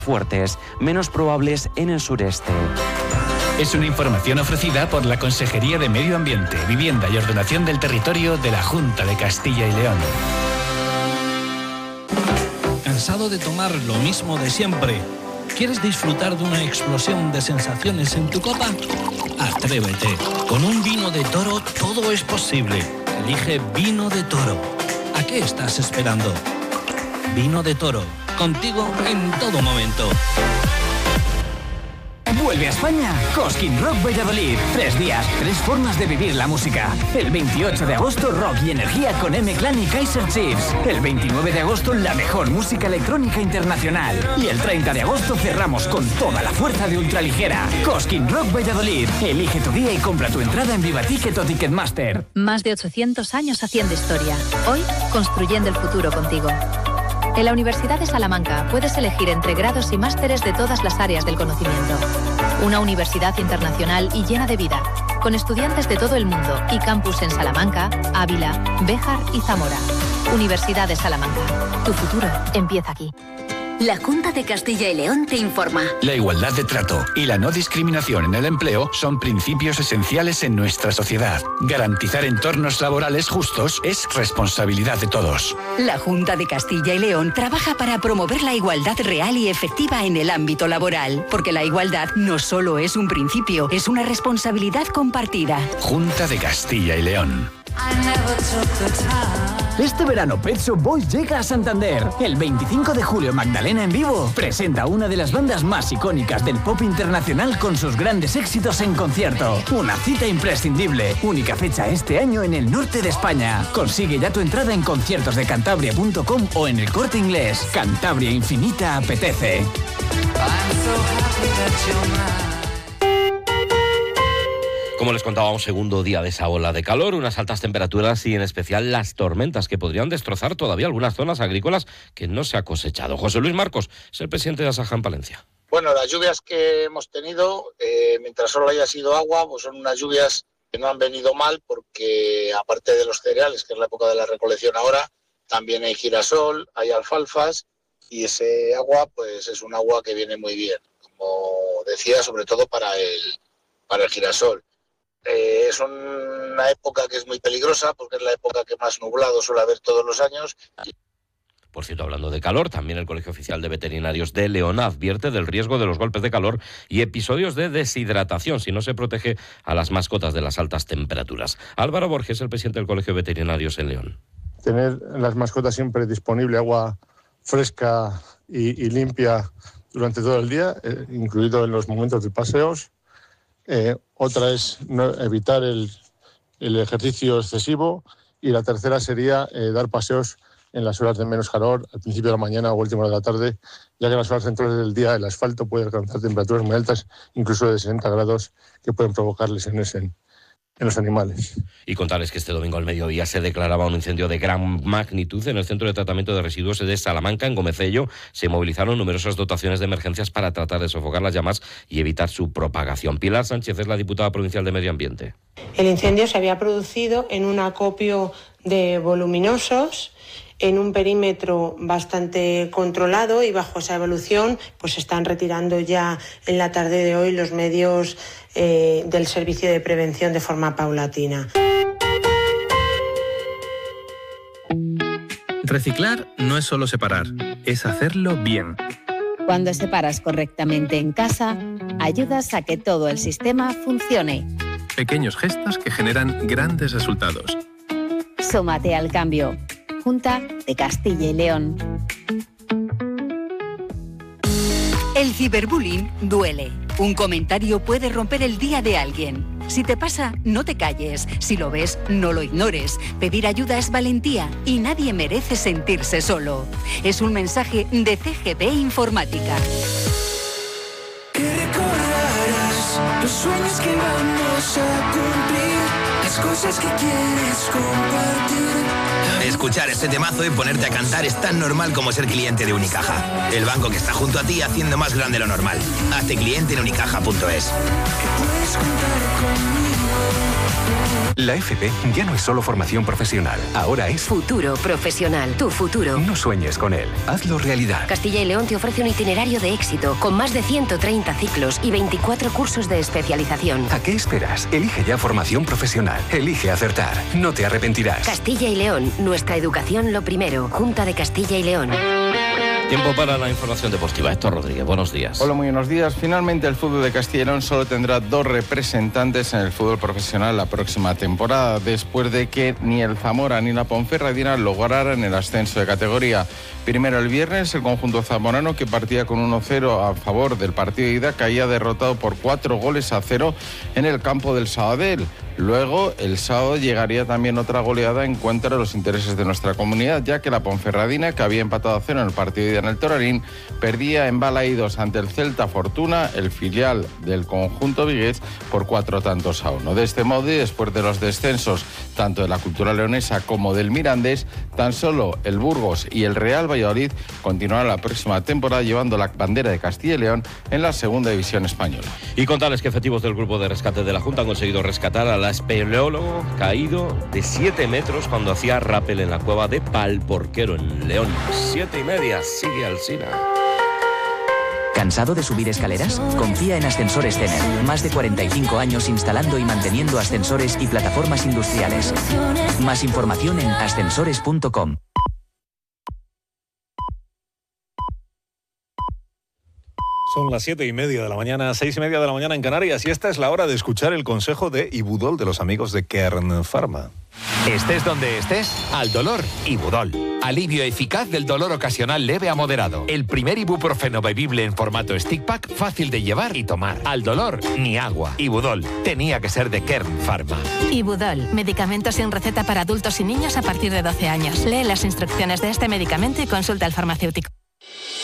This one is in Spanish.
fuertes, menos probables en el sureste. Es una información ofrecida por la Consejería de Medio Ambiente, Vivienda y Ordenación del Territorio de la Junta de Castilla y León. ¿Cansado de tomar lo mismo de siempre? ¿Quieres disfrutar de una explosión de sensaciones en tu copa? Atrévete. Con un vino de Toro todo es posible. Elige Vino de Toro. ¿A qué estás esperando? Vino de Toro. Contigo en todo momento. Vuelve a España Cosquín Rock Valladolid. 3 días, 3 formas de vivir la música. El 28 de agosto, rock y energía con M-Clan y Kaiser Chiefs. El 29 de agosto, la mejor música electrónica internacional. Y el 30 de agosto cerramos con toda la fuerza de ultraligera. Cosquín Rock Valladolid. Elige tu día y compra tu entrada en Vivaticket o Ticketmaster. Más de 800 años haciendo historia. Hoy, construyendo el futuro contigo. En la Universidad de Salamanca puedes elegir entre grados y másteres de todas las áreas del conocimiento. Una universidad internacional y llena de vida, con estudiantes de todo el mundo y campus en Salamanca, Ávila, Béjar y Zamora. Universidad de Salamanca. Tu futuro empieza aquí. La Junta de Castilla y León te informa. La igualdad de trato y la no discriminación en el empleo son principios esenciales en nuestra sociedad. Garantizar entornos laborales justos es responsabilidad de todos. La Junta de Castilla y León trabaja para promover la igualdad real y efectiva en el ámbito laboral, porque la igualdad no solo es un principio, es una responsabilidad compartida. Junta de Castilla y León. Este verano Pet Shop Boys llega a Santander. El 25 de julio Magdalena en vivo presenta una de las bandas más icónicas del pop internacional con sus grandes éxitos en concierto. Una cita imprescindible. Única fecha este año en el norte de España. Consigue ya tu entrada en conciertosdecantabria.com o en el Corte Inglés. Cantabria Infinita apetece. Como les contábamos, segundo día de esa ola de calor, unas altas temperaturas y en especial las tormentas que podrían destrozar todavía algunas zonas agrícolas que no se ha cosechado. José Luis Marcos es el presidente de Asaja en Palencia. Bueno, las lluvias que hemos tenido, mientras solo haya sido agua, pues son unas lluvias que no han venido mal porque aparte de los cereales, que es la época de la recolección ahora, también hay girasol, hay alfalfas y ese agua pues es un agua que viene muy bien, como decía, sobre todo para el girasol. Es una época que es muy peligrosa porque es la época que más nublado suele haber todos los años. Por cierto, hablando de calor, también el Colegio Oficial de Veterinarios de León advierte del riesgo de los golpes de calor y episodios de deshidratación si no se protege a las mascotas de las altas temperaturas. Álvaro Borges, el presidente del Colegio de Veterinarios en León. Tener las mascotas siempre disponible, agua fresca y limpia durante todo el día, incluido en los momentos de paseos. Otra es evitar el ejercicio excesivo y la tercera sería dar paseos en las horas de menos calor, al principio de la mañana o última hora de la tarde, ya que en las horas centrales del día el asfalto puede alcanzar temperaturas muy altas, incluso de 60 grados, que pueden provocar lesiones en los animales. Y contarles que este domingo al mediodía se declaraba un incendio de gran magnitud en el Centro de Tratamiento de Residuos de Salamanca, en Gomecello. Se movilizaron numerosas dotaciones de emergencias para tratar de sofocar las llamas y evitar su propagación. Pilar Sánchez es la diputada provincial de Medio Ambiente. El incendio se había producido en un acopio de voluminosos, en un perímetro bastante controlado y bajo esa evolución pues se están retirando ya en la tarde de hoy los medios del servicio de prevención de forma paulatina. Reciclar no es solo separar, es hacerlo bien. Cuando separas correctamente en casa, ayudas a que todo el sistema funcione. Pequeños gestos que generan grandes resultados. Súmate al cambio. Junta de Castilla y León. El ciberbullying duele. Un comentario puede romper el día de alguien. Si te pasa, no te calles. Si lo ves, no lo ignores. Pedir ayuda es valentía y nadie merece sentirse solo. Es un mensaje de CGP Informática. Que recordarás los sueños que vamos a cumplir, las cosas que quieres compartir. Escuchar este temazo y ponerte a cantar es tan normal como ser cliente de Unicaja. El banco que está junto a ti haciendo más grande lo normal. Hazte cliente en unicaja.es. Puedes contar conmigo. La FP ya no es solo formación profesional, ahora es futuro profesional. Tu futuro. No sueñes con él, hazlo realidad. Castilla y León te ofrece un itinerario de éxito con más de 130 ciclos y 24 cursos de especialización. ¿A qué esperas? Elige ya formación profesional. Elige acertar. No te arrepentirás. Castilla y León, nuestra educación lo primero. Junta de Castilla y León. Tiempo para la información deportiva. Héctor Rodríguez, buenos días. Hola, muy buenos días. Finalmente el fútbol de Castilla y León solo tendrá 2 representantes en el fútbol profesional la próxima temporada, después de que ni el Zamora ni la Ponferradina lograran el ascenso de categoría. Primero el viernes, el conjunto zamorano, que partía con 1-0 a favor del partido de ida, caía derrotado por 4-0 en el campo del Sabadell. Luego, el sábado llegaría también otra goleada en contra de los intereses de nuestra comunidad, ya que la Ponferradina, que había empatado a 0 en el partido de ida en el Toralín, perdía en Balaídos ante el Celta Fortuna, el filial del conjunto vigués, por 4-1. De este modo, y después de los descensos tanto de la Cultural Leonesa como del Mirandés, tan solo el Burgos y el Real Valladolid continuarán la próxima temporada llevando la bandera de Castilla y León en la segunda división española. Y contarles que efectivos del grupo de rescate de la Junta han conseguido rescatar al espeleólogo caído de 7 metros cuando hacía rappel en la cueva de Palporquero, en León. 7:30, sigue Alsina. ¿Cansado de subir escaleras? Confía en Ascensores Cener. Más de 45 años instalando y manteniendo ascensores y plataformas industriales. Más información en ascensores.com. Son las 7:30 de la mañana, 6:30 de la mañana en Canarias, y esta es la hora de escuchar el consejo de Ibudol de los amigos de Kern Pharma. Estés donde estés, al dolor, Ibudol. Alivio eficaz del dolor ocasional leve a moderado. El primer ibuprofeno bebible en formato stick pack, fácil de llevar y tomar. Al dolor, ni agua. Ibudol, tenía que ser de Kern Pharma. Ibudol, medicamento sin receta para adultos y niños a partir de 12 años. Lee las instrucciones de este medicamento y consulta al farmacéutico.